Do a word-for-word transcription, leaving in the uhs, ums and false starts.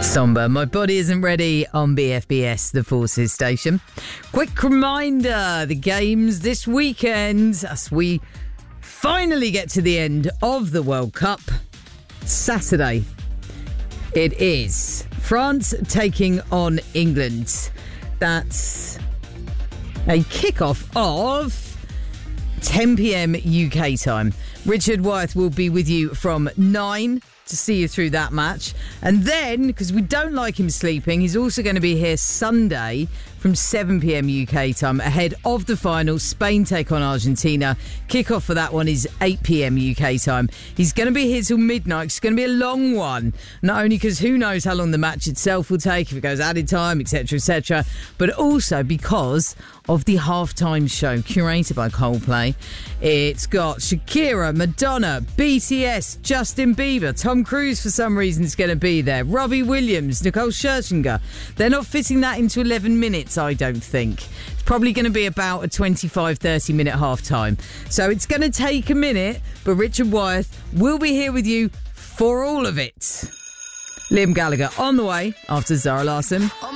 Somber, My Body Isn't Ready on B F B S, the Forces station. Quick reminder, the games this weekend as we finally get to the end of the World Cup. Saturday, it is France taking on England. That's a kickoff of ten p.m. U K time. Richard Wyeth will be with you from nine to see you through that match. And then, because we don't like him sleeping, he's also going to be here Sunday from seven p.m. U K time ahead of the final. Spain take on Argentina. Kickoff for that one is eight p.m. U K time. He's going to be here till midnight. It's going to be a long one. Not only because who knows how long the match itself will take, if it goes added time, et cetera, et cetera, but also because of the halftime show curated by Coldplay. It's got Shakira, Madonna, B T S, Justin Bieber, Tom Cruise for some reason is going to be there, Robbie Williams, Nicole Scherzinger. They're not fitting that into eleven minutes, I don't think. It's probably going to be about a twenty-five, thirty minute halftime. So it's going to take a minute, but Richard Wyeth will be here with you for all of it. Liam Gallagher on the way after Zara Larsson.